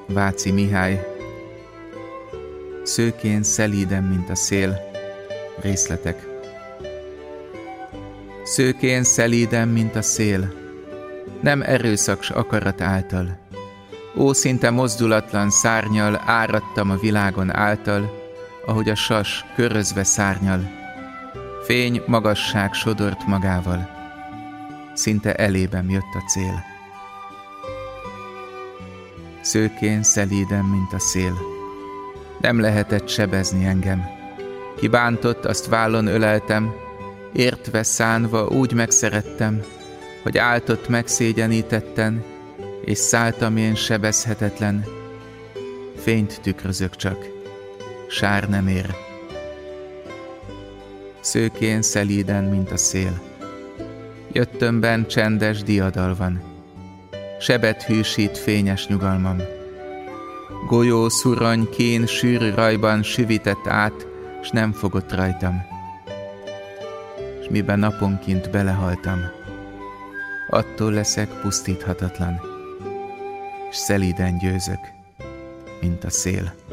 Váci Mihály. Szőkén szelíden, mint a szél. Részletek. Szőkén szelíden, mint a szél, nem erőszak s akarat által. Ó, szinte mozdulatlan szárnyal áradtam a világon által, ahogy a sas körözve szárnyal. Fény, magasság sodort magával, szinte elébem jött a cél. Szőkén szelíden, mint a szél, nem lehetett sebezni engem. Ki bántott, azt vállon öleltem, értve szánva úgy megszerettem, hogy áltott megszégyenítetten, és szálltam én sebezhetetlen. Fényt tükrözök csak, sár nem ér. Szőkén szelíden, mint a szél, jöttömben csendes diadal van, sebet hűsít fényes nyugalmam. Golyó, szurony, kín, sűrű rajban süvitett át, s nem fogott rajtam. S miben naponként belehaltam, attól leszek pusztíthatatlan, s szelíden győzök, mint a szél.